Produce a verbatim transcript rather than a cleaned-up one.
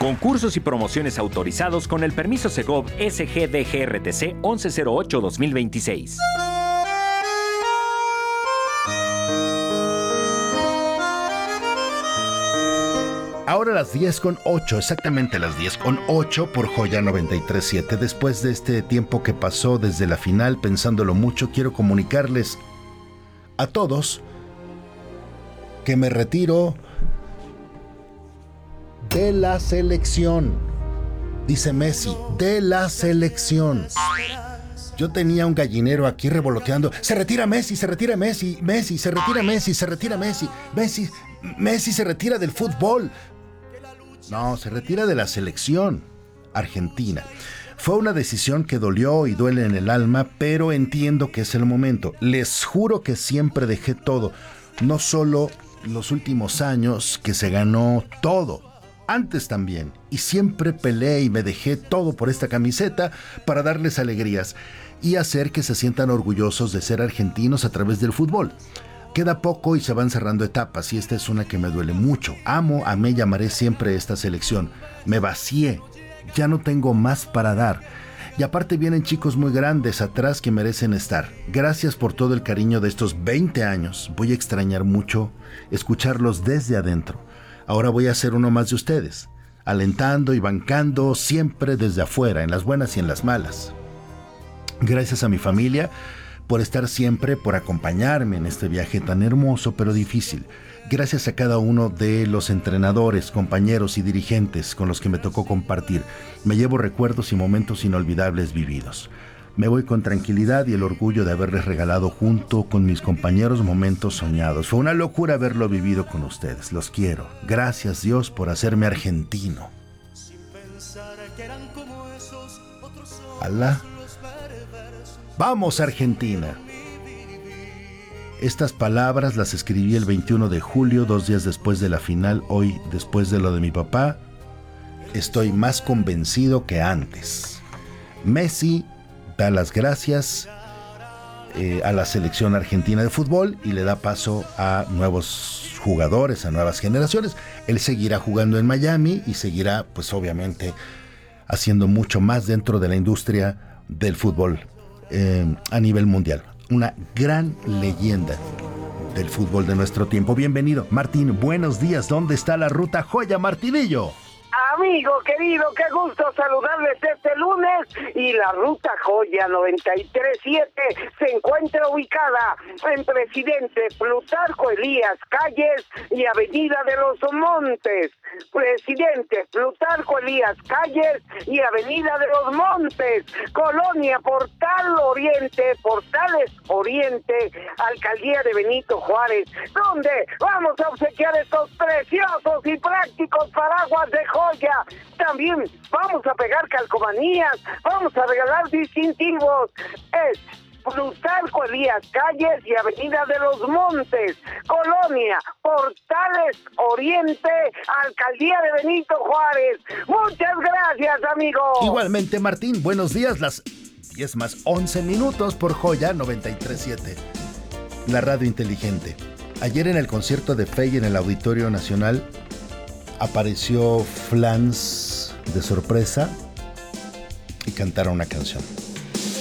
Concursos y promociones autorizados con el permiso Segov S G D G R T C once cero ocho dos mil veintiséis. Ahora las diez con ocho, exactamente las diez con ocho por Joya noventa y tres punto siete. Después de este tiempo que pasó desde la final, pensándolo mucho, quiero comunicarles a todos que me retiro de la selección. Dice Messi, de la selección. Yo tenía un gallinero aquí revoloteando. Se retira Messi, se retira Messi, Messi, se retira Messi, se retira Messi, Messi, Messi se retira del fútbol. No, se retira de la selección argentina. Fue una decisión que dolió y duele en el alma, pero entiendo que es el momento. Les juro que siempre dejé todo, no solo los últimos años que se ganó todo, antes también, y siempre peleé y me dejé todo por esta camiseta para darles alegrías y hacer que se sientan orgullosos de ser argentinos a través del fútbol. Queda poco y se van cerrando etapas, y esta es una que me duele mucho. Amo, amé y amaré siempre esta selección. Me vacié, ya no tengo más para dar. Y aparte vienen chicos muy grandes atrás que merecen estar. Gracias por todo el cariño de estos veinte años. Voy a extrañar mucho escucharlos desde adentro. Ahora voy a ser uno más de ustedes, alentando y bancando siempre desde afuera, en las buenas y en las malas. Gracias a mi familia por estar siempre, por acompañarme en este viaje tan hermoso pero difícil. Gracias a cada uno de los entrenadores, compañeros y dirigentes con los que me tocó compartir. Me llevo recuerdos y momentos inolvidables vividos. Me voy con tranquilidad y el orgullo de haberles regalado junto con mis compañeros momentos soñados. Fue una locura haberlo vivido con ustedes. Los quiero. Gracias Dios por hacerme argentino. Alá. ¡Vamos, Argentina! Estas palabras las escribí el veintiuno de julio, dos días después de la final. Hoy, después de lo de mi papá, estoy más convencido que antes. Messi da las gracias eh, a la selección argentina de fútbol y le da paso a nuevos jugadores, a nuevas generaciones. Él seguirá jugando en Miami y seguirá, pues obviamente, haciendo mucho más dentro de la industria del fútbol eh, a nivel mundial. Una gran leyenda del fútbol de nuestro tiempo. Bienvenido, Martín. Buenos días. ¿Dónde está la ruta Joya, Martinillo? Amigo querido, qué gusto saludarles este lunes. Y la ruta Joya noventa y tres punto siete se encuentra ubicada en Presidente Plutarco Elías Calles y Avenida de los Montes. Presidente Plutarco Elías Calles y Avenida de los Montes, Colonia Portal Oriente, Portales Oriente, Alcaldía de Benito Juárez, donde vamos a obsequiar estos preciosos y prácticos paraguas de Joya. También vamos a pegar calcomanías, vamos a regalar distintivos. Es Plutarco Elías Calles y Avenida de los Montes, Colonia Portales Oriente, Alcaldía de Benito Juárez. Muchas gracias, amigos. Igualmente, Martín, buenos días. Las diez más once minutos por Joya noventa y tres punto siete, la radio inteligente. Ayer en el concierto de Fey en el Auditorio Nacional apareció Flans de sorpresa y cantaron una canción.